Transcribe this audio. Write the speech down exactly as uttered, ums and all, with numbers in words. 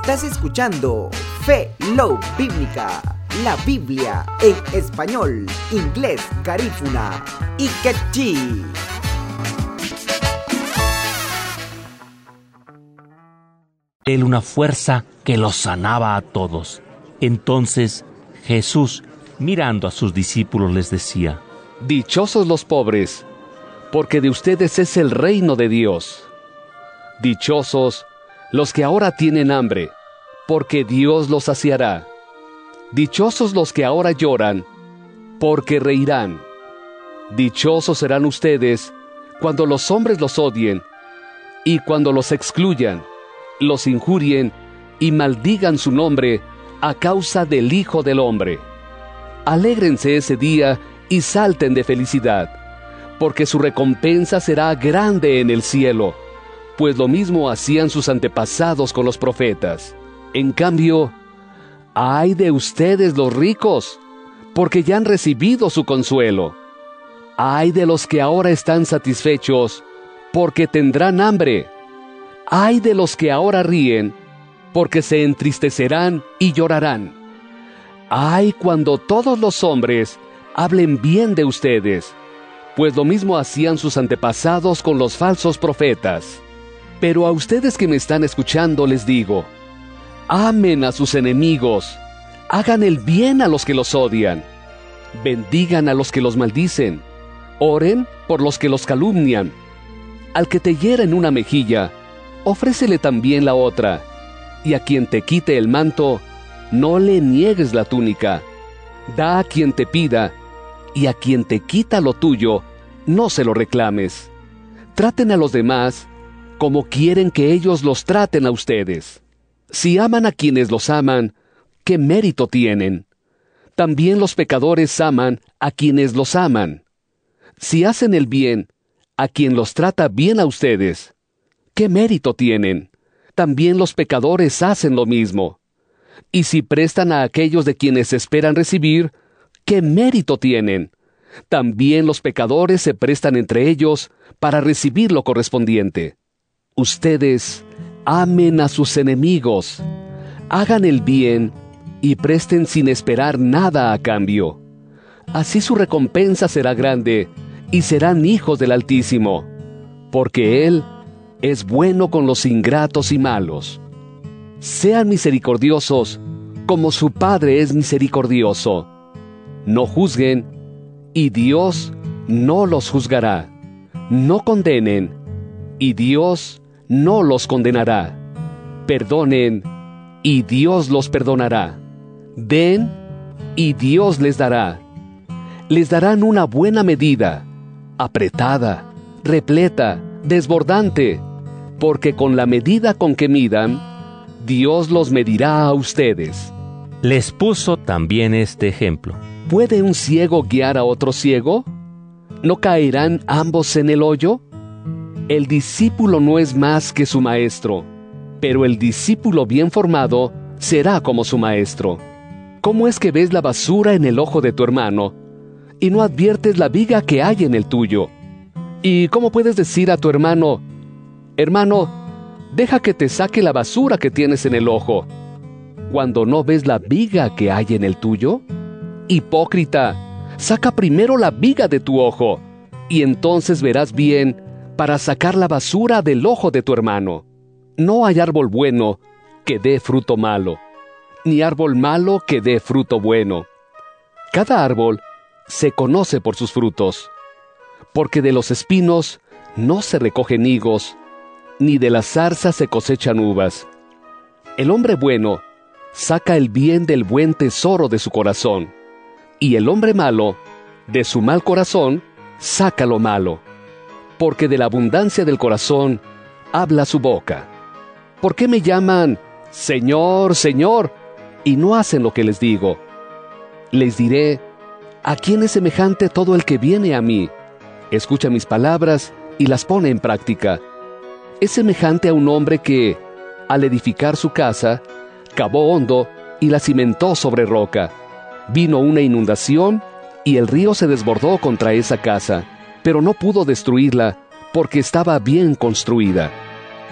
Estás escuchando Fe Love Bíblica, la Biblia en español, inglés, garífuna y quechí. Él una fuerza que los sanaba a todos. Entonces Jesús, mirando a sus discípulos, les decía: Dichosos los pobres, porque de ustedes es el reino de Dios. Dichosos los que ahora tienen hambre, porque Dios los saciará. Dichosos los que ahora lloran, porque reirán. Dichosos serán ustedes cuando los hombres los odien, y cuando los excluyan, los injurien y maldigan su nombre a causa del Hijo del Hombre. Alégrense ese día y salten de felicidad, porque su recompensa será grande en el cielo, pues lo mismo hacían sus antepasados con los profetas. En cambio, ¡ay de ustedes los ricos!, porque ya han recibido su consuelo. ¡Ay de los que ahora están satisfechos!, porque tendrán hambre. ¡Ay de los que ahora ríen!, porque se entristecerán y llorarán. ¡Ay cuando todos los hombres hablen bien de ustedes!, pues lo mismo hacían sus antepasados con los falsos profetas. Pero a ustedes que me están escuchando les digo: amen a sus enemigos, hagan el bien a los que los odian, bendigan a los que los maldicen, oren por los que los calumnian. Al que te hiera en una mejilla, ofrécele también la otra, y a quien te quite el manto, no le niegues la túnica. Da a quien te pida, y a quien te quita lo tuyo, no se lo reclames. Traten a los demás como quieren que ellos los traten a ustedes. Si aman a quienes los aman, ¿qué mérito tienen? También los pecadores aman a quienes los aman. Si hacen el bien a quien los trata bien a ustedes, ¿qué mérito tienen? También los pecadores hacen lo mismo. Y si prestan a aquellos de quienes esperan recibir, ¿qué mérito tienen? También los pecadores se prestan entre ellos para recibir lo correspondiente. Ustedes amen a sus enemigos, hagan el bien y presten sin esperar nada a cambio. Así su recompensa será grande y serán hijos del Altísimo, porque Él es bueno con los ingratos y malos. Sean misericordiosos como su Padre es misericordioso. No juzguen y Dios no los juzgará. No condenen y Dios no los condenará. Perdonen y Dios los perdonará. Den y Dios les dará. Les darán una buena medida, apretada, repleta, desbordante, porque con la medida con que midan, Dios los medirá a ustedes. Les puso también este ejemplo: ¿puede un ciego guiar a otro ciego? ¿No caerán ambos en el hoyo? El discípulo no es más que su maestro, pero el discípulo bien formado será como su maestro. ¿Cómo es que ves la basura en el ojo de tu hermano y no adviertes la viga que hay en el tuyo? ¿Y cómo puedes decir a tu hermano: hermano, deja que te saque la basura que tienes en el ojo, cuando no ves la viga que hay en el tuyo? Hipócrita, saca primero la viga de tu ojo, y entonces verás bien para sacar la basura del ojo de tu hermano. No hay árbol bueno que dé fruto malo, ni árbol malo que dé fruto bueno. Cada árbol se conoce por sus frutos, porque de los espinos no se recogen higos, ni de las zarzas se cosechan uvas. El hombre bueno saca el bien del buen tesoro de su corazón, y el hombre malo, de su mal corazón, saca lo malo, porque de la abundancia del corazón habla su boca. ¿Por qué me llaman Señor, Señor, y no hacen lo que les digo? Les diré: ¿a quién es semejante todo el que viene a mí? Escucha mis palabras y las pone en práctica. Es semejante a un hombre que, al edificar su casa, cavó hondo y la cimentó sobre roca. Vino una inundación y el río se desbordó contra esa casa, pero no pudo destruirla porque estaba bien construida.